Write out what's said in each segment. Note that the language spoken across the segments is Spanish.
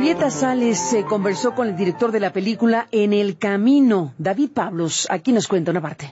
Julieta Sales se conversó con el director de la película En el Camino, David Pablos. Aquí nos cuenta una parte.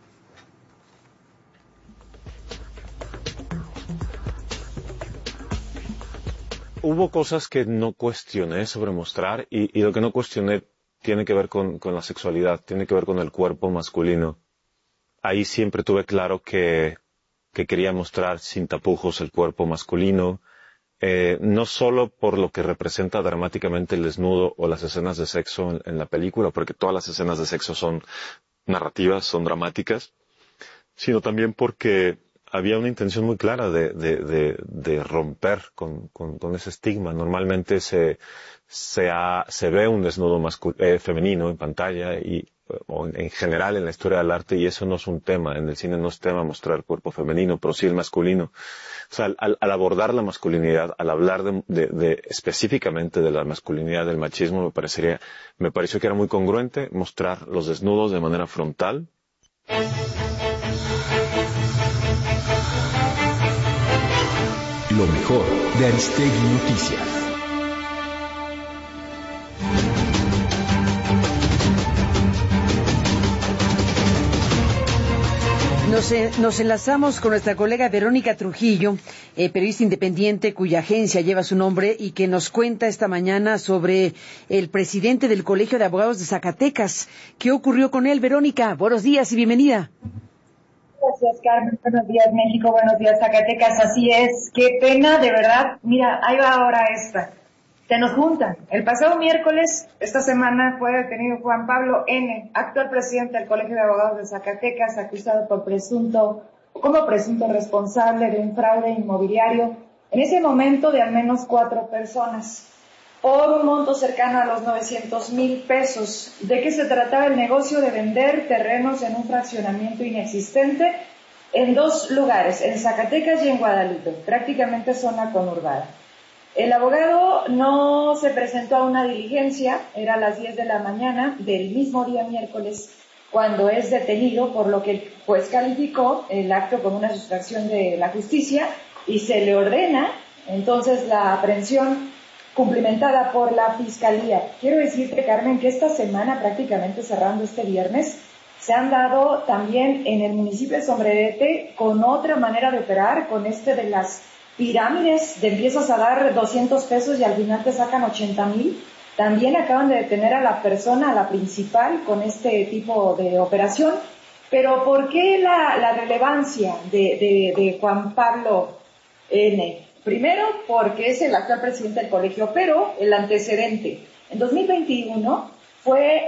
Hubo cosas que no cuestioné sobre mostrar y lo que no cuestioné tiene que ver con la sexualidad, tiene que ver con el cuerpo masculino. Ahí siempre tuve claro que quería mostrar sin tapujos el cuerpo masculino, no solo por lo que representa dramáticamente el desnudo o las escenas de sexo en la película, porque todas las escenas de sexo son narrativas, son dramáticas, sino también porque había una intención muy clara de romper con ese estigma. Normalmente se ve un desnudo femenino en pantalla o en general en la historia del arte, y eso no es un tema. En el cine no es tema mostrar el cuerpo femenino, pero sí el masculino. O sea, al abordar la masculinidad, al hablar específicamente de la masculinidad, del machismo, me pareció que era muy congruente mostrar los desnudos de manera frontal. Lo mejor de Aristegui Noticias. Nos enlazamos con nuestra colega Verónica Trujillo, periodista independiente cuya agencia lleva su nombre y que nos cuenta esta mañana sobre el presidente del Colegio de Abogados de Zacatecas. ¿Qué ocurrió con él, Verónica? Buenos días y bienvenida. Gracias, Carmen. Buenos días, México. Buenos días, Zacatecas. Así es. Qué pena, de verdad. Mira, ahí va ahora esta. Se nos juntan. El pasado miércoles, esta semana, fue detenido Juan Pablo N., actual presidente del Colegio de Abogados de Zacatecas, acusado como presunto responsable de un fraude inmobiliario, en ese momento de al menos 4 personas, por un monto cercano a los 900,000 pesos. ¿De qué se trataba el negocio? De vender terrenos en un fraccionamiento inexistente en 2 lugares, en Zacatecas y en Guadalupe, prácticamente zona conurbada. El abogado no se presentó a una diligencia, era a las 10 de la mañana del mismo día miércoles cuando es detenido, por lo que el juez calificó el acto como una sustracción de la justicia y se le ordena entonces la aprehensión cumplimentada por la Fiscalía. Quiero decirte, Carmen, que esta semana, prácticamente cerrando este viernes, se han dado también en el municipio de Sombrerete con otra manera de operar, con de las pirámides, de empiezas a dar 200 pesos y al final te sacan 80,000. También acaban de detener a la persona, a la principal, con este tipo de operación. Pero ¿por qué la relevancia de Juan Pablo N.? Primero, porque es el actual presidente del colegio, pero el antecedente. En 2021 fue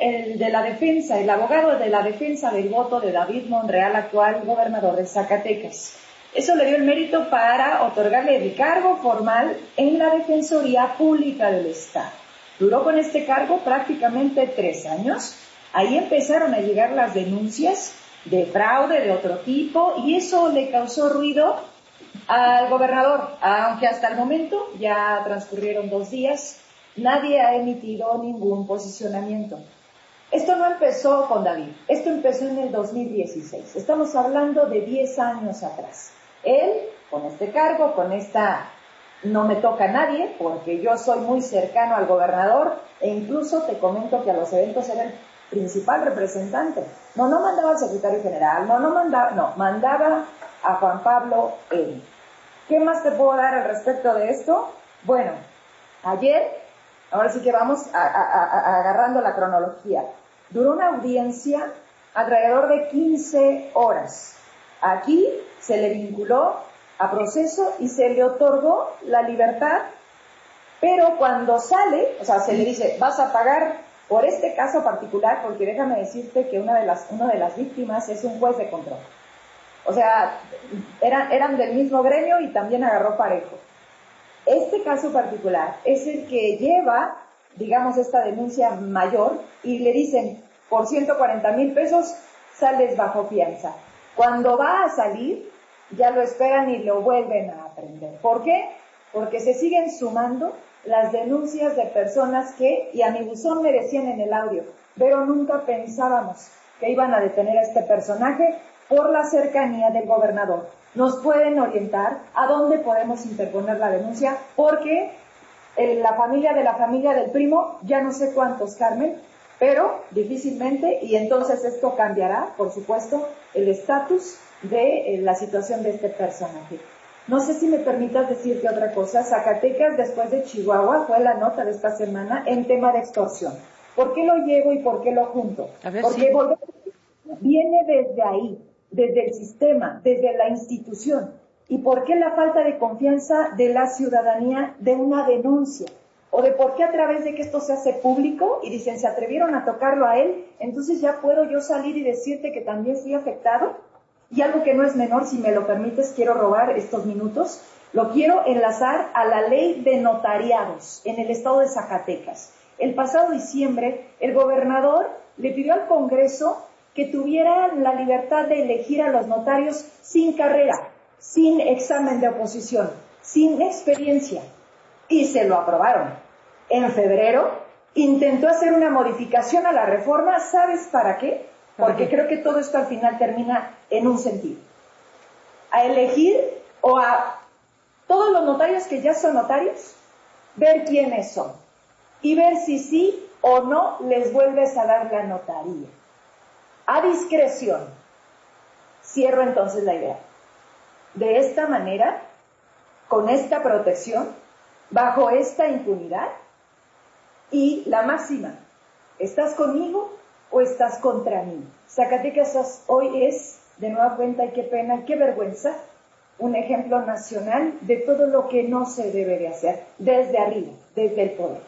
el abogado de la defensa del voto de David Monreal, actual gobernador de Zacatecas. Eso le dio el mérito para otorgarle el cargo formal en la Defensoría Pública del Estado. Duró con este cargo prácticamente 3 años. Ahí empezaron a llegar las denuncias de fraude de otro tipo y eso le causó ruido al gobernador, aunque hasta el momento ya transcurrieron 2 días, nadie ha emitido ningún posicionamiento. Esto no empezó con David, esto empezó en el 2016, estamos hablando de 10 años atrás. Él, con este cargo, no me toca a nadie, porque yo soy muy cercano al gobernador, e incluso te comento que a los eventos era el principal representante. No mandaba al secretario general, mandaba a Juan Pablo N. ¿Qué más te puedo dar al respecto de esto? Bueno, ayer, ahora sí que vamos agarrando la cronología, duró una audiencia alrededor de 15 horas. Aquí se le vinculó a proceso y se le otorgó la libertad, pero cuando sale, o sea, se le dice, vas a pagar por este caso particular, porque déjame decirte que una de las víctimas es un juez de control. O sea, eran del mismo gremio y también agarró parejo. Este caso particular es el que lleva, digamos, esta denuncia mayor y le dicen, por 140,000 pesos sales bajo fianza. Cuando va a salir, ya lo esperan y lo vuelven a prender. ¿Por qué? Porque se siguen sumando las denuncias de personas que, y a mi buzón me decían en el audio, pero nunca pensábamos que iban a detener a este personaje por la cercanía del gobernador. ¿Nos pueden orientar a dónde podemos interponer la denuncia? Porque la familia del primo, ya no sé cuántos, Carmen, pero difícilmente, y entonces esto cambiará, por supuesto, el estatus de la situación de este personaje. No sé si me permitas decirte otra cosa. Zacatecas, después de Chihuahua, fue la nota de esta semana en tema de extorsión. ¿Por qué lo llevo y por qué lo junto? Porque viene desde ahí, desde el sistema, desde la institución. ¿Y por qué la falta de confianza de la ciudadanía de una denuncia? ¿O de por qué a través de que esto se hace público y dicen, se atrevieron a tocarlo a él, entonces ya puedo yo salir y decirte que también estoy afectado? Y algo que no es menor, si me lo permites, quiero robar estos minutos, lo quiero enlazar a la ley de notariados en el estado de Zacatecas. El pasado diciembre, el gobernador le pidió al Congreso que tuvieran la libertad de elegir a los notarios sin carrera, sin examen de oposición, sin experiencia, y se lo aprobaron. En febrero intentó hacer una modificación a la reforma, ¿sabes para qué? Porque creo que todo esto al final termina en un sentido. A elegir o a todos los notarios que ya son notarios, ver quiénes son y ver si sí o no les vuelves a dar la notaría. A discreción. Cierro entonces la idea. De esta manera, con esta protección, bajo esta impunidad, y la máxima, ¿estás conmigo o estás contra mí? Zacatecas hoy es, de nueva cuenta, y qué pena, y qué vergüenza, un ejemplo nacional de todo lo que no se debe de hacer, desde arriba, desde el poder.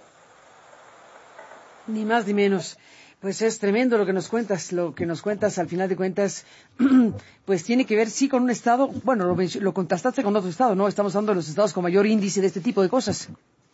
Ni más ni menos. Pues es tremendo lo que nos cuentas al final de cuentas, pues tiene que ver sí con un estado, bueno, lo contrastaste con otro estado, ¿no? Estamos hablando de los estados con mayor índice de este tipo de cosas.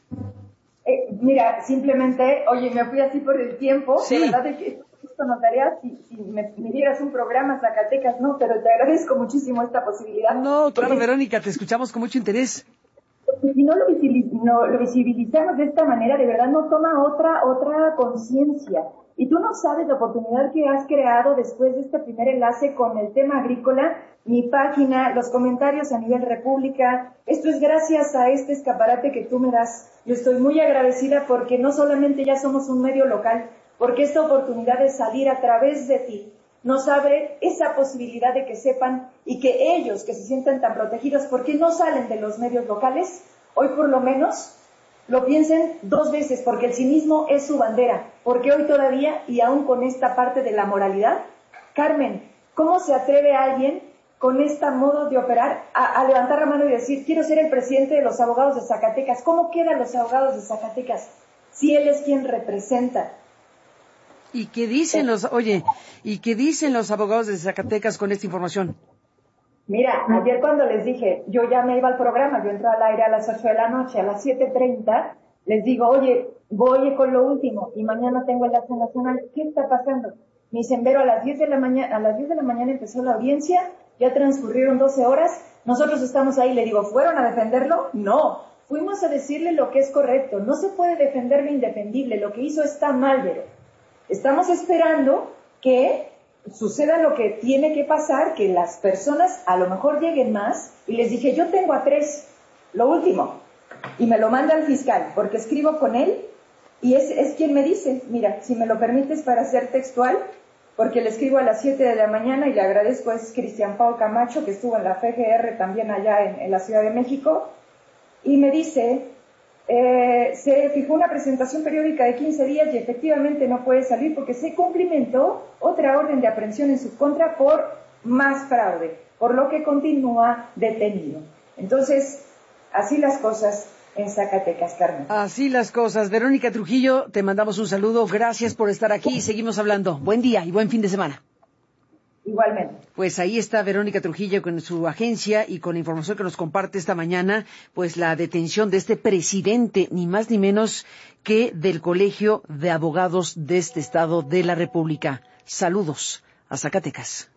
Mira, simplemente, oye, me fui así por el tiempo, sí. De verdad que esto notaría si me dieras un programa Zacatecas, no, pero te agradezco muchísimo esta posibilidad. No, claro, Verónica, te escuchamos con mucho interés. Porque si no lo visibilizamos de esta manera, de verdad no toma otra conciencia. Y tú no sabes la oportunidad que has creado después de este primer enlace con el tema agrícola, mi página, los comentarios a nivel república. Esto es gracias a este escaparate que tú me das. Yo estoy muy agradecida porque no solamente ya somos un medio local, porque esta oportunidad de salir a través de ti nos abre esa posibilidad de que sepan y que ellos que se sientan tan protegidos porque no salen de los medios locales, hoy por lo menos lo piensen dos veces, porque el cinismo es su bandera, porque hoy todavía, y aún con esta parte de la moralidad, Carmen, ¿cómo se atreve alguien con este modo de operar a levantar la mano y decir, quiero ser el presidente de los abogados de Zacatecas? ¿Cómo quedan los abogados de Zacatecas si él es quien representa? ¿Y qué dicen los abogados de Zacatecas con esta información? Mira, ayer cuando les dije, yo ya me iba al programa, yo entro al aire a las 8 de la noche, a las 7:30, les digo, oye, voy con lo último, y mañana tengo el acto nacional, ¿qué está pasando? Me dicen, Vero, a las 10 de la mañana empezó la audiencia, ya transcurrieron 12 horas, nosotros estamos ahí, le digo, ¿fueron a defenderlo? No, fuimos a decirle lo que es correcto, no se puede defender lo indefendible, lo que hizo está mal, Vero. Estamos esperando que suceda lo que tiene que pasar, que las personas a lo mejor lleguen más, y les dije, yo tengo a 3, lo último, y me lo manda el fiscal, porque escribo con él, y es quien me dice, mira, si me lo permites para ser textual, porque le escribo a las 7 de la mañana, y le agradezco, es Cristian Paul Camacho, que estuvo en la FGR también allá en la Ciudad de México, y me dice, se fijó una presentación periódica de 15 días y efectivamente no puede salir porque se cumplimentó otra orden de aprehensión en su contra por más fraude, por lo que continúa detenido. Entonces, así las cosas en Zacatecas, Carmen. Así las cosas. Verónica Trujillo, te mandamos un saludo. Gracias por estar aquí y seguimos hablando. Buen día y buen fin de semana. Igualmente. Pues ahí está Verónica Trujillo con su agencia y con la información que nos comparte esta mañana, pues la detención de este presidente, ni más ni menos que del Colegio de Abogados de este estado de la República. Saludos a Zacatecas.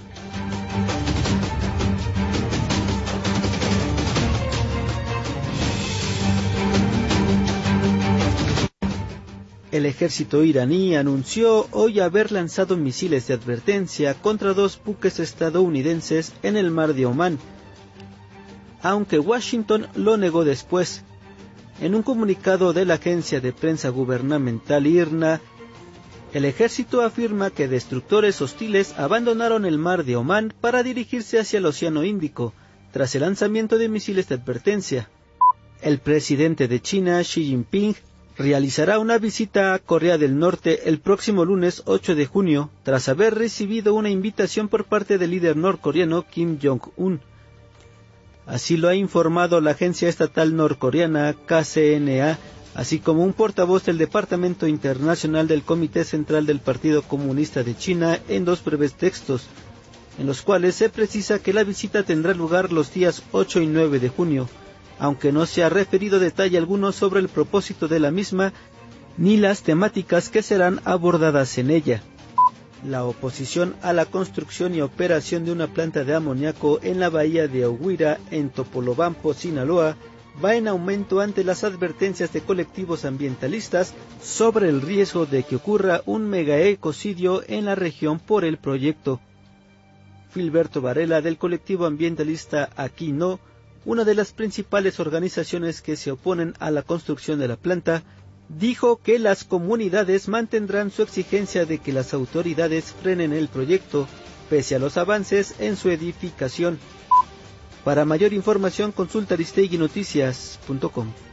El ejército iraní anunció hoy haber lanzado misiles de advertencia contra 2 buques estadounidenses en el mar de Omán, aunque Washington lo negó después. En un comunicado de la agencia de prensa gubernamental IRNA, el ejército afirma que destructores hostiles abandonaron el mar de Omán para dirigirse hacia el Océano Índico, tras el lanzamiento de misiles de advertencia. El presidente de China, Xi Jinping, realizará una visita a Corea del Norte el próximo lunes 8 de junio, tras haber recibido una invitación por parte del líder norcoreano Kim Jong-un. Así lo ha informado la agencia estatal norcoreana KCNA, así como un portavoz del Departamento Internacional del Comité Central del Partido Comunista de China en 2 breves textos, en los cuales se precisa que la visita tendrá lugar los días 8 y 9 de junio, aunque no se ha referido detalle alguno sobre el propósito de la misma, ni las temáticas que serán abordadas en ella. La oposición a la construcción y operación de una planta de amoníaco en la bahía de Oguira, en Topolobampo, Sinaloa, va en aumento ante las advertencias de colectivos ambientalistas sobre el riesgo de que ocurra un megaecocidio en la región por el proyecto. Filberto Varela, del colectivo ambientalista Aquí No, una de las principales organizaciones que se oponen a la construcción de la planta, dijo que las comunidades mantendrán su exigencia de que las autoridades frenen el proyecto, pese a los avances en su edificación. Para mayor información consulta aristeguinoticias.com.